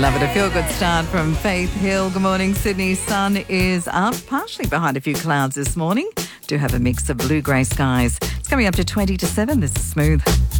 Love it. A feel-good start from Faith Hill. Good morning, Sydney. Sun is up, partially behind a few clouds this morning. Do have a mix of blue-grey skies. It's coming up to 20 to 7. This is Smooth.